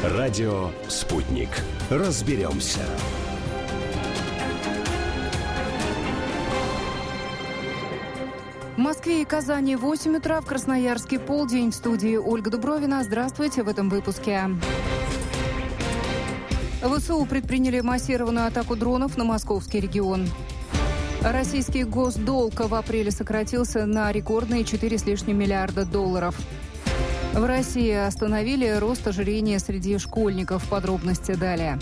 Радио «Спутник». Разберемся. В Москве и Казани 8 утра, в Красноярске полдень. В студии Ольга Дубровина. Здравствуйте в этом выпуске. ВСУ предприняли массированную атаку дронов на московский регион. Российский госдолг в апреле сократился на рекордные 4 с лишним миллиарда долларов. В России остановили рост ожирения среди школьников. Подробности далее.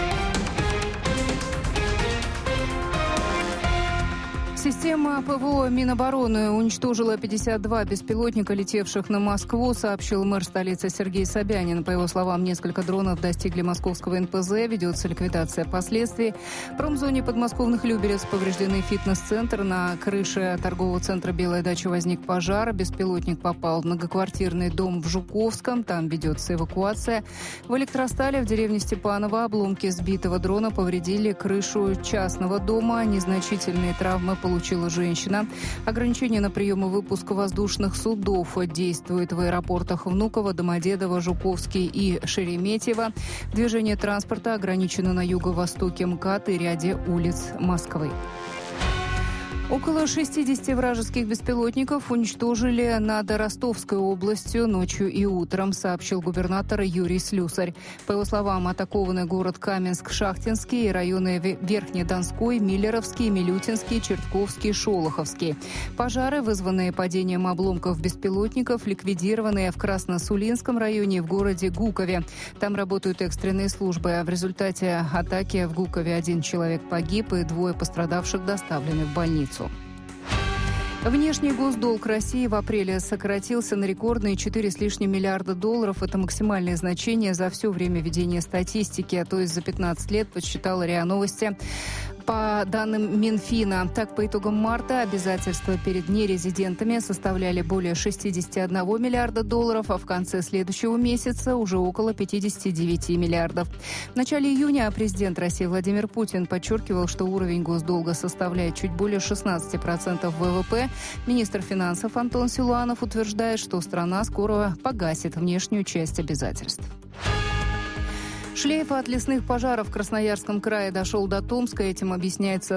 Система ПВО Минобороны уничтожила 52 беспилотника, летевших на Москву, сообщил мэр столицы Сергей Собянин. По его словам, несколько дронов достигли московского НПЗ, ведется ликвидация последствий. В промзоне подмосковных Люберец повреждены фитнес-центр. На крыше торгового центра «Белая дача» возник пожар. Беспилотник попал в многоквартирный дом в Жуковском. Там ведется эвакуация. В Электростале в деревне Степаново обломки сбитого дрона повредили крышу частного дома. Незначительные травмы получила женщина. Ограничение на прием и выпуск воздушных судов действует в аэропортах Внуково, Домодедово, Жуковский и Шереметьево. Движение транспорта ограничено на юго-востоке МКАД и ряде улиц Москвы. Около 60 вражеских беспилотников уничтожили над Ростовской областью ночью и утром, сообщил губернатор Юрий Слюсарь. По его словам, атакованы город Каменск-Шахтинский и районы Верхнедонской, Миллеровский, Милютинский, Чертковский, Шолоховский. Пожары, вызванные падением обломков беспилотников, ликвидированы в Красносулинском районе и в городе Гукове. Там работают экстренные службы. В результате атаки в Гукове 1 человек погиб и 2 пострадавших доставлены в больницу. Внешний госдолг России в апреле сократился на рекордные 4 с лишним миллиарда долларов. Это максимальное значение за все время ведения статистики, а то есть за 15 лет, подсчитала РИА Новости. По данным Минфина, так, по итогам марта обязательства перед нерезидентами составляли более 61 миллиарда долларов, а в конце следующего месяца уже около 59 миллиардов. В начале июня президент России Владимир Путин подчеркивал, что уровень госдолга составляет чуть более 16% ВВП. Министр финансов Антон Силуанов утверждает, что страна скоро погасит внешнюю часть обязательств. Шлейф от лесных пожаров в Красноярском крае дошел до Томска. Этим объясняется